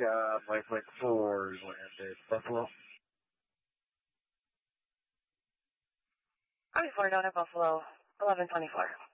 Flight 4 landed Buffalo. Army 4 down at Buffalo, 1124.